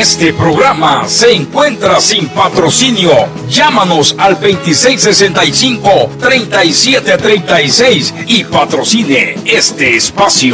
este programa se encuentra sin patrocinio. Llámanos al 2665-3736 y patrocine este espacio.